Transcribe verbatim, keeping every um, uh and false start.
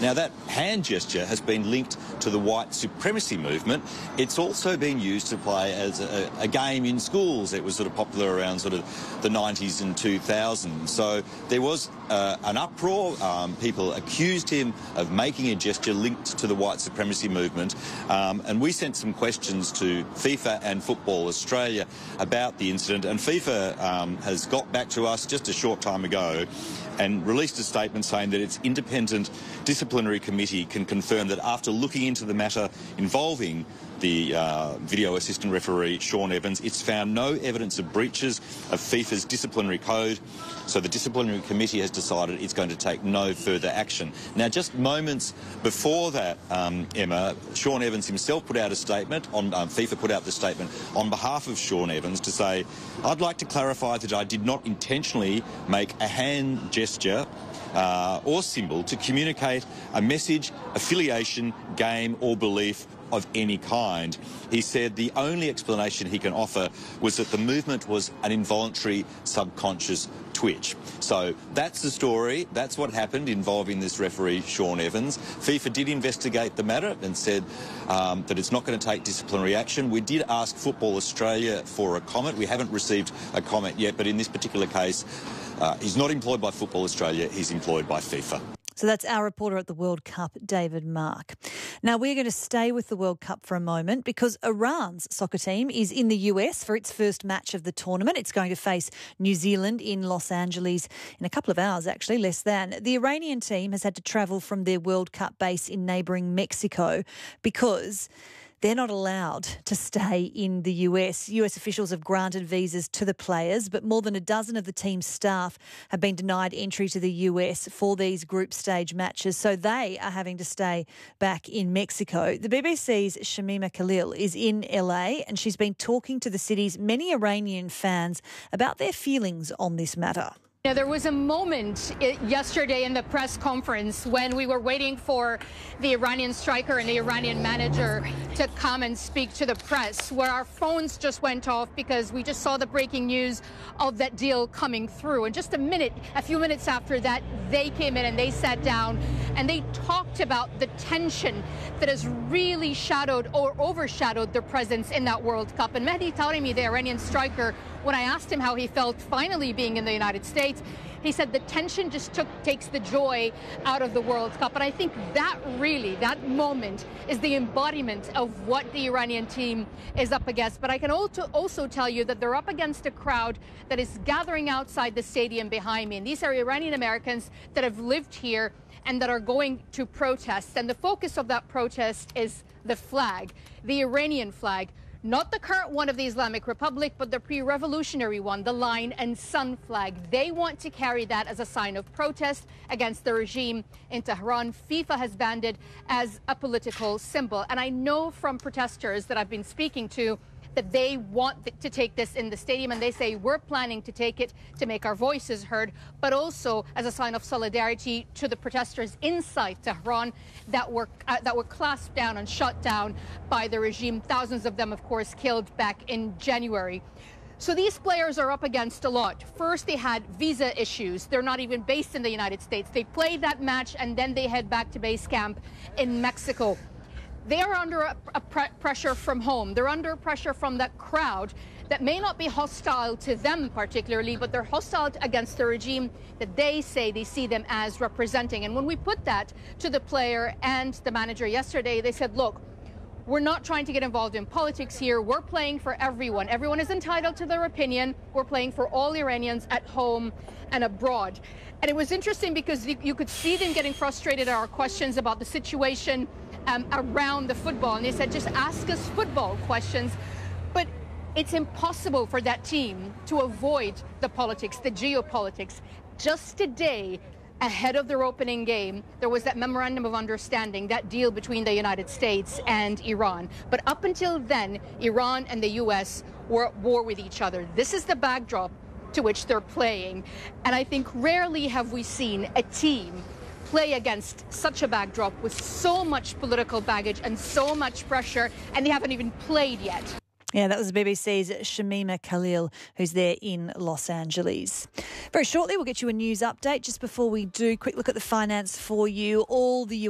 Now, that hand gesture has been linked to the white supremacy movement. It's also been used to play as a, a game in schools. It was sort of popular around sort of the nineties and two thousands. So there was uh, an uproar. Um, people accused him of making a gesture linked to the white supremacy movement. Um, and we sent some questions to FIFA and Football Australia about the incident. And FIFA um, has got back to us just a short time ago and released a statement saying that its independent disciplinary committee can confirm that after looking into the matter involving the uh, video assistant referee Sean Evans, it's found no evidence of breaches of FIFA's disciplinary code. So the disciplinary committee has decided it's going to take no further action. Now, just moments before that, um, Emma, Sean Evans himself put out a statement, on um, FIFA put out the statement on behalf of Sean Evans to say, I'd like to clarify that I did not intentionally make a hand gesture uh, or symbol to communicate a message, affiliation, game or belief of any kind. He said the only explanation he can offer was that the movement was an involuntary subconscious twitch. So that's the story. That's what happened involving this referee, Sean Evans. FIFA did investigate the matter and said um, that it's not going to take disciplinary action. We did ask Football Australia for a comment. We haven't received a comment yet, but in this particular case, uh, he's not employed by Football Australia, he's employed by FIFA. So that's our reporter at the World Cup, David Mark. Now, we're going to stay with the World Cup for a moment because Iran's soccer team is in the U S for its first match of the tournament. It's going to face New Zealand in Los Angeles in a couple of hours, actually, less than. The Iranian team has had to travel from their World Cup base in neighbouring Mexico because they're not allowed to stay in the U S. U S officials have granted visas to the players, but more than a dozen of the team's staff have been denied entry to the U S for these group stage matches, so they are having to stay back in Mexico. The B B C's Shamima Khalil is in L A and she's been talking to the city's many Iranian fans about their feelings on this matter. Now, there was a moment yesterday in the press conference when we were waiting for the Iranian striker and the Iranian manager to come and speak to the press, where our phones just went off because we just saw the breaking news of that deal coming through. And just a minute, a few minutes after that, they came in and they sat down and they talked about the tension that has really shadowed or overshadowed their presence in that World Cup. And Mehdi Taremi, the Iranian striker, when I asked him how he felt finally being in the United States, he said the tension just took, takes the joy out of the World Cup. And I think that really, that moment is the embodiment of what the Iranian team is up against. But I can also, also tell you that they're up against a crowd that is gathering outside the stadium behind me. And these are Iranian Americans that have lived here and that are going to protest. And the focus of that protest is the flag, the Iranian flag. Not the current one of the Islamic Republic, but the pre-revolutionary one, the Lion and Sun flag. They want to carry that as a sign of protest against the regime in Tehran. FIFA has banned it as a political symbol. And I know from protesters that I've been speaking to that they want to take this in the stadium, and they say we're planning to take it to make our voices heard, but also as a sign of solidarity to the protesters inside Tehran that were uh, that were clasped down and shut down by the regime. Thousands of them, of course, killed back in January. So these players are up against a lot. First, they had visa issues. They're not even based in the United States. They played that match and then they head back to base camp in Mexico. They are under a, a pre pressure from home. They're under pressure from that crowd that may not be hostile to them particularly, but they're hostile against the regime that they say they see them as representing. And when we put that to the player and the manager yesterday, they said, look, we're not trying to get involved in politics here. We're playing for everyone. Everyone is entitled to their opinion. We're playing for all Iranians at home and abroad. And it was interesting because you, you could see them getting frustrated at our questions about the situation Um, around the football, and they said just ask us football questions. But it's impossible for that team to avoid the politics, the geopolitics. Just today, ahead of their opening game, there was that memorandum of understanding, that deal between the United States and Iran. But up until then, Iran and the U S were at war with each other. This is the backdrop to which they're playing. And I think rarely have we seen a team play against such a backdrop with so much political baggage and so much pressure, and they haven't even played yet. Yeah, that was the B B C's Shamima Khalil, who's there in Los Angeles. Very shortly, we'll get you a news update. Just before we do, quick look at the finance for you. All the